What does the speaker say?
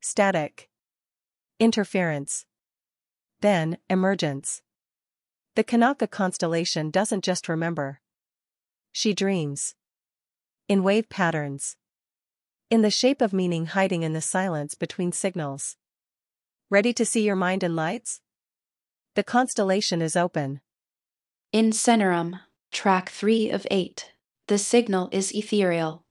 static, interference, then emergence. The Kanaka constellation doesn't just remember. She dreams. In wave patterns. In the shape of meaning hiding in the silence between signals. Ready to see your mind in lights? The constellation is open. In Cenerum, track 3 of 8, the signal is ethereal.